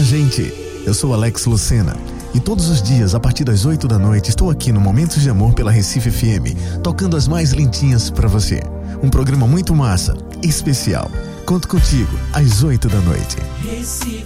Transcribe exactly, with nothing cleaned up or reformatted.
gente! Eu sou Alex Lucena e todos os dias, a partir das oito da noite, estou aqui no Momentos de Amor pela Recife F M, tocando as mais lentinhas pra você. Um programa muito massa, especial. Conto contigo, às oito da noite. Recife